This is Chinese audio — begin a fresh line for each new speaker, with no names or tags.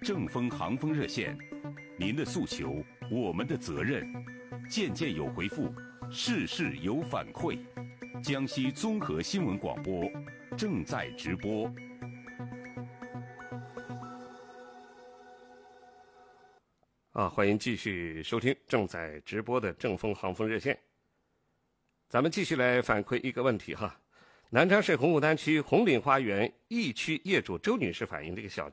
正风航风热线，您的诉求，我们的责任。件件有回复，事事有反馈。江西综合新闻广播正在直播。
欢迎继续收听正在直播的正风航风热线。咱们继续来反馈一个问题哈。南昌市红牡丹区红岭花园 E 区业主周女士反映，这个小